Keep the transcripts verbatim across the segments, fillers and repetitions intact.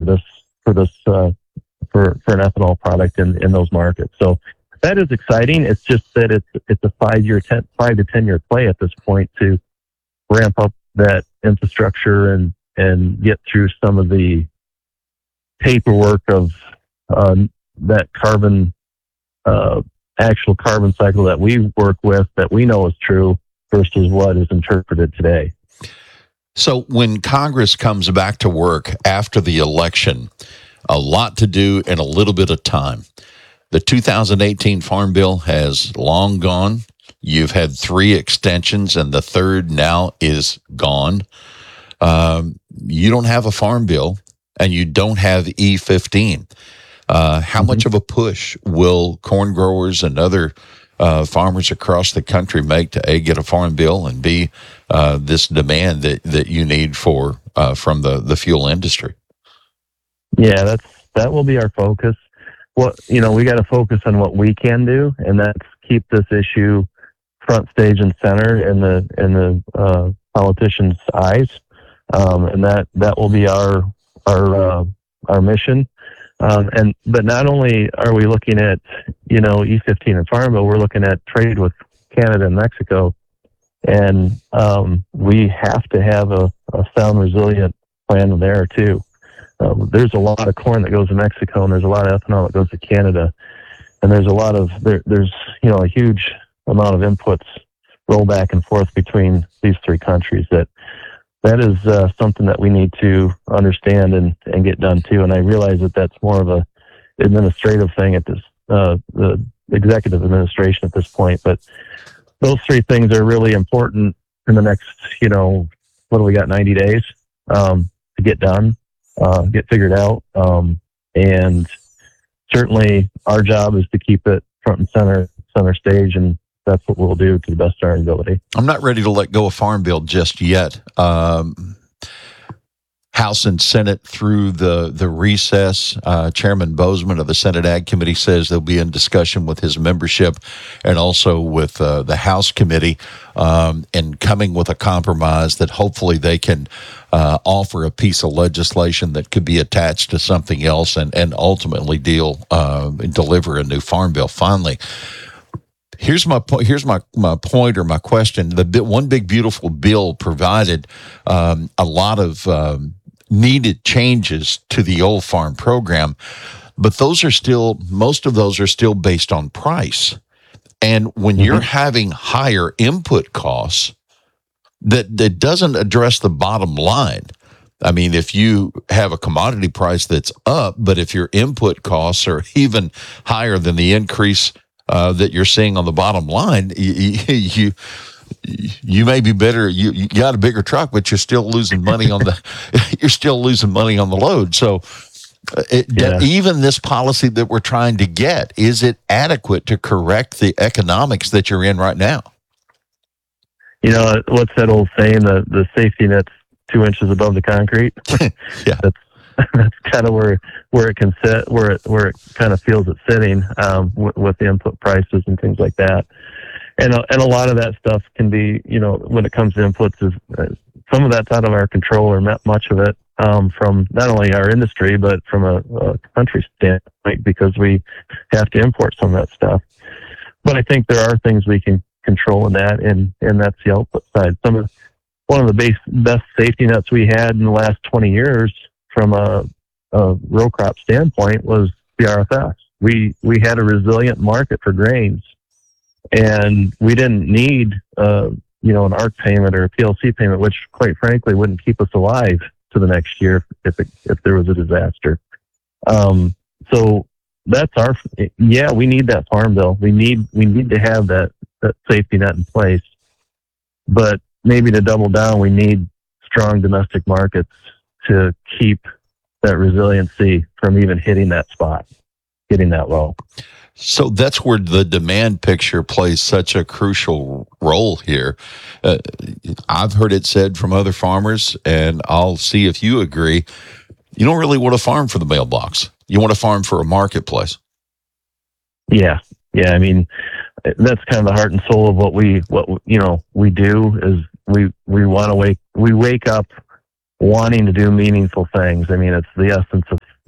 this for this uh, for for an ethanol product in, in those markets. So that is exciting. It's just that it's it's a five year, ten, five to ten year play at this point to ramp up that infrastructure and and get through some of the paperwork of uh, that carbon uh, actual carbon cycle that we work with that we know is true versus what is interpreted today. So when Congress comes back to work after the election, a lot to do and a little bit of time. The two thousand eighteen Farm Bill has long gone. You've had three extensions, and the third now is gone. Um, you don't have a Farm Bill, and you don't have E fifteen. Uh, how mm-hmm. much of a push will corn growers and other uh, farmers across the country make to A, get a Farm Bill, and B, uh, this demand that, that you need for uh, from the, the fuel industry? Yeah, that's that will be our focus. What you know, we got to focus on what we can do, and that's keep this issue front stage and center in the in the uh, politicians' eyes, um, and that that will be our our uh, our mission. Um, and but not only are we looking at you know E fifteen and Farm Bill, we're looking at trade with Canada and Mexico, and um, we have to have a, a sound, resilient plan there too. Um, there's a lot of corn that goes to Mexico, and there's a lot of ethanol that goes to Canada, and there's a lot of there, there's you know a huge amount of inputs roll back and forth between these three countries. That that is uh, something that we need to understand and, and get done too. And I realize that that's more of a administrative thing at this uh, the executive administration at this point. But those three things are really important in the next you know what do we got ninety days um, to get done. Uh, get figured out, um, and certainly our job is to keep it front and center, center stage, and that's what we'll do to the best of our ability. I'm not ready to let go of Farm Bill just yet. Um, House and Senate through the the recess. Uh, Chairman Bozeman of the Senate Ag Committee says they'll be in discussion with his membership and also with uh, the House Committee, um, and coming with a compromise that hopefully they can uh, offer a piece of legislation that could be attached to something else and and ultimately deal uh, deliver a new Farm Bill finally. Here's my point. Here's my, my point or my question. The bit, one big beautiful bill provided um, a lot of um, needed changes to the old farm program, but those are still most of those are still based on price. And when mm-hmm. you're having higher input costs, that that doesn't address the bottom line. I mean, if you have a commodity price that's up, but if your input costs are even higher than the increase Uh, that you're seeing on the bottom line, you you, you may be better. You, you got a bigger truck, but you're still losing money on the. You're still losing money on the load. So, it, yeah. even this policy that we're trying to get, is it adequate to correct the economics that you're in right now? You know, what's that old saying? The the safety net's two inches above the concrete. yeah. That's, that's kind of where where it can sit, where it where it kind of feels it's sitting um, with, with the input prices and things like that, and uh, and a lot of that stuff can be, you know, when it comes to inputs, is uh, some of that's out of our control, or not much of it um, from not only our industry but from a, a country standpoint, because we have to import some of that stuff. But I think there are things we can control in that, and and that's the output side. Some of one of the base, best safety nets we had in the last twenty years. From a, a row crop standpoint was the R F S. We we had a resilient market for grains, and we didn't need uh, you know an A R C payment or a P L C payment, which quite frankly wouldn't keep us alive to the next year if it, if there was a disaster. Um, so that's our yeah. We need that Farm Bill. We need we need to have that that safety net in place. But maybe to double down, we need strong domestic markets to keep that resiliency from even hitting that spot, getting that low. So that's where the demand picture plays such a crucial role here. Uh, I've heard it said from other farmers, and I'll see if you agree, you don't really want to farm for the mailbox. You want to farm for a marketplace. Yeah. Yeah. I mean, that's kind of the heart and soul of what we, what, you know, we do is we, we want to wake, we wake up wanting to do meaningful things. I mean, it's the essence of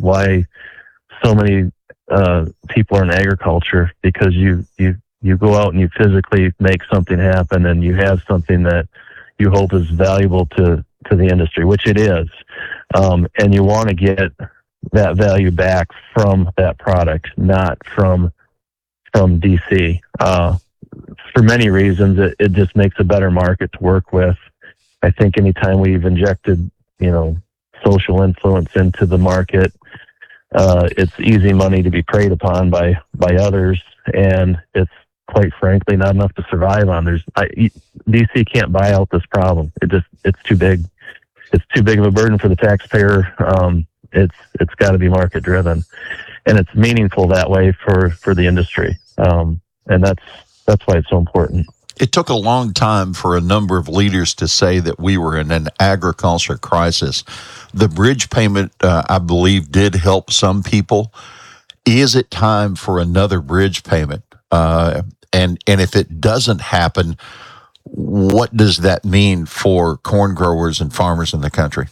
why so many uh, people are in agriculture, because you, you, you go out and you physically make something happen, and you have something that you hope is valuable to, to the industry, which it is. Um, and you want to get that value back from that product, not from, from D C. Uh, for many reasons, it, it just makes a better market to work with. I think anytime we've injected, you know, social influence into the market, uh, it's easy money to be preyed upon by, by others. And it's, quite frankly, not enough to survive on. There's, I, D C can't buy out this problem. It just, it's too big. It's too big of a burden for the taxpayer. Um, it's, it's got to be market driven, and it's meaningful that way for, for the industry. Um, and that's, that's why it's so important. It took a long time for a number of leaders to say that we were in an agriculture crisis. The bridge payment, uh, I believe, did help some people. Is it time for another bridge payment? Uh, and and if it doesn't happen, what does that mean for corn growers and farmers in the country?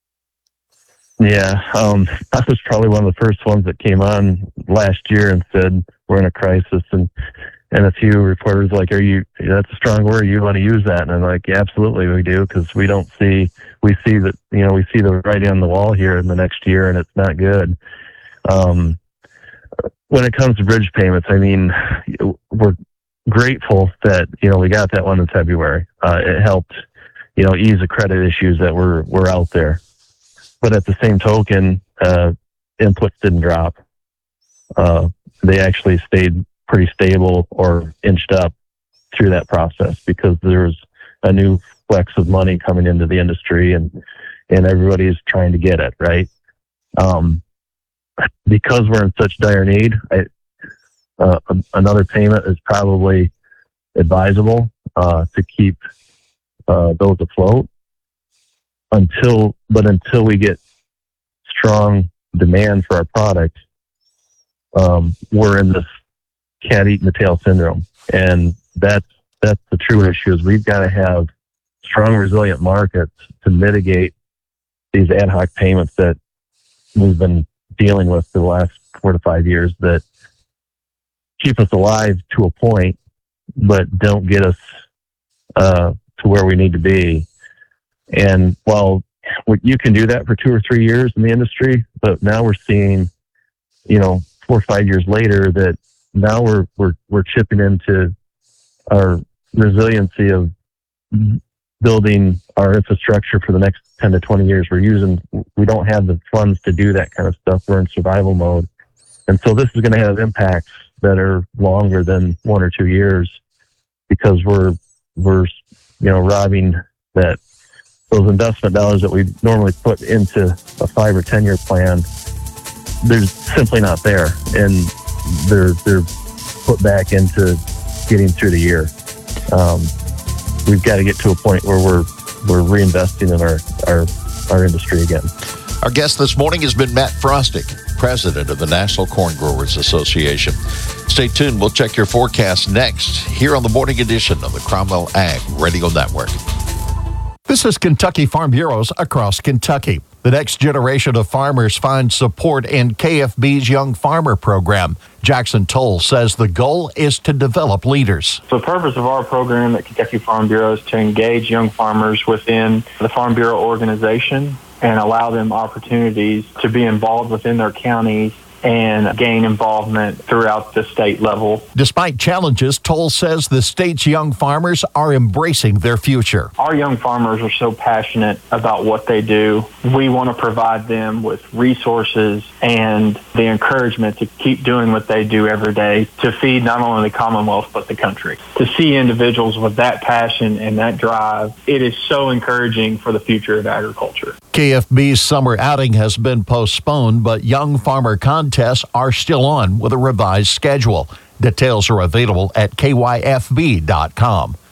Yeah, um, I was probably one of the first ones that came on last year and said we're in a crisis, and and a few reporters like, "Are you? That's a strong word. You want to use that?" And I'm like, yeah, "Absolutely, we do, because we don't see we see that you know we see the writing on the wall here in the next year, and it's not good." Um, when it comes to bridge payments, I mean, we're grateful that, you know, we got that one in February. Uh, it helped, you know, ease the credit issues that were, were out there. But at the same token, uh, inputs didn't drop. Uh, they actually stayed pretty stable or inched up through that process, because there was a new flex of money coming into the industry, and, and everybody's trying to get it, right? Um, because we're in such dire need, I, uh, another payment is probably advisable uh, to keep uh, those afloat until, but until we get strong demand for our product, um, we're in this cat eating the tail syndrome, and that's that's the true issue. Is we've got to have strong, resilient markets to mitigate these ad hoc payments that we've been dealing with for the last four to five years, that keep us alive to a point, but don't get us uh, to where we need to be. And while you can do that for two or three years in the industry, but now we're seeing, you know, four or five years later, that now we're we're we're chipping into our resiliency of building our infrastructure for the next ten to twenty years. We're using, we don't have the funds to do that kind of stuff. We're in survival mode. And so this is going to have impacts that are longer than one or two years, because we're, we're, you know, robbing that, those investment dollars that we normally put into a five or ten year plan. They're simply not there. And they're, they're put back into getting through the year. Um, we've got to get to a point where we're we're reinvesting in our, our our industry again. Our guest this morning has been Matt Frostick, president of the National Corn Growers Association. Stay tuned. We'll check your forecast next here on the morning edition of the Cromwell Ag Radio Network. This is Kentucky Farm Bureaus across Kentucky. The next generation of farmers find support in K F B's Young Farmer program. Jackson Toll says the goal is to develop leaders. The purpose of our program at Kentucky Farm Bureau is to engage young farmers within the Farm Bureau organization and allow them opportunities to be involved within their counties and gain involvement throughout the state level. Despite challenges, Toll says the state's young farmers are embracing their future. Our young farmers are so passionate about what they do. We want to provide them with resources and the encouragement to keep doing what they do every day to feed not only the Commonwealth but the country. To see individuals with that passion and that drive, it is so encouraging for the future of agriculture. K F B's summer outing has been postponed, but young farmer contests are still on with a revised schedule. Details are available at K Y F B dot com.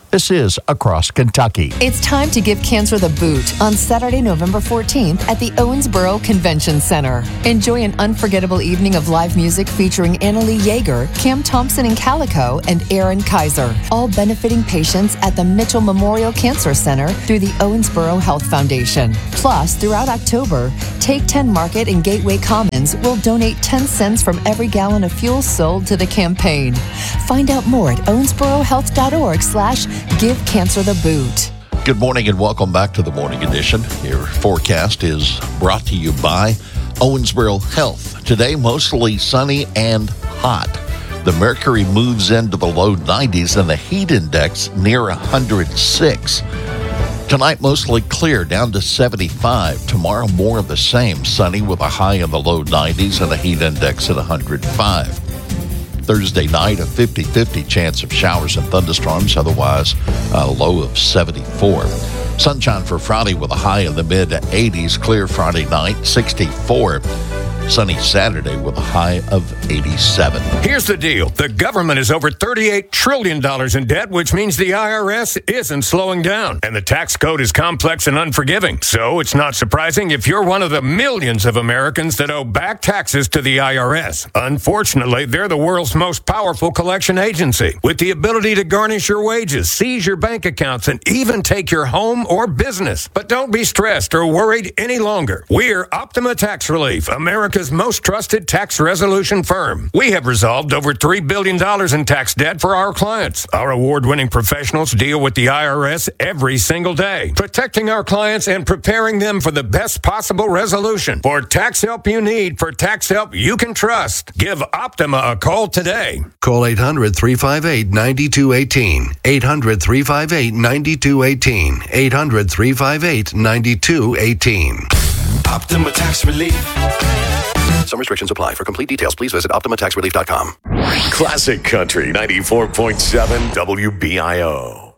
This is Across Kentucky. It's time to give cancer the boot on Saturday, November fourteenth at the Owensboro Convention Center. Enjoy an unforgettable evening of live music featuring Annalie Yeager, Cam Thompson and Calico, and Aaron Kaiser, all benefiting patients at the Mitchell Memorial Cancer Center through the Owensboro Health Foundation. Plus, throughout October, Take ten Market and Gateway Commons will donate ten cents from every gallon of fuel sold to the campaign. Find out more at owensborohealth.org slash give cancer the boot. Good morning and welcome back to the Morning Edition. Your forecast is brought to you by Owensboro Health. Today, mostly sunny and hot. The mercury moves into the low nineties and the heat index near one hundred six. Tonight, mostly clear, down to seventy-five. Tomorrow, more of the same, sunny with a high in the low nineties and a heat index at one hundred five. Thursday night, a fifty-fifty chance of showers and thunderstorms, otherwise a low of seventy-four. Sunshine for Friday with a high in the mid eighties, clear Friday night, sixty-four. Sunny Saturday with a high of eighty-seven. Here's the deal. The government is over thirty-eight trillion dollars in debt, which means the I R S isn't slowing down. And the tax code is complex and unforgiving. So it's not surprising if you're one of the millions of Americans that owe back taxes to the I R S. Unfortunately, they're the world's most powerful collection agency, with the ability to garnish your wages, seize your bank accounts, and even take your home or business. But don't be stressed or worried any longer. We're Optima Tax Relief, America's most trusted tax resolution firm. We have resolved over three billion dollars in tax debt for our clients. Our award-winning professionals deal with the I R S every single day, protecting our clients and preparing them for the best possible resolution. For tax help you need, for tax help you can trust, give Optima a call today. Call eight hundred, three five eight, nine two one eight. eight hundred, three five eight, nine two one eight. eight hundred, three five eight, nine two one eight. Optima Tax Relief. Some restrictions apply. For complete details, please visit optima tax relief dot com. Classic Country ninety-four point seven W B I O.